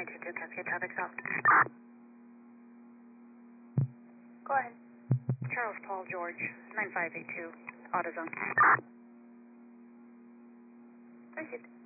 922 Cascade Traffic Stop. Go ahead. Charles Paul George, 9582, AutoZone. Received.